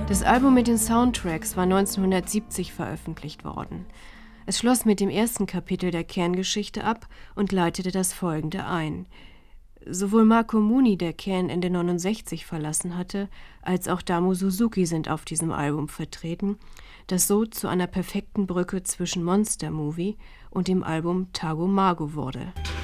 Das Album mit den Soundtracks war 1970 veröffentlicht worden. Es schloss mit dem ersten Kapitel der Can-Geschichte ab und leitete das folgende ein. Sowohl Marco Mooney, der Can Ende 69 verlassen hatte, als auch Damo Suzuki sind auf diesem Album vertreten, das so zu einer perfekten Brücke zwischen Monster Movie und dem Album Tago Mago wurde.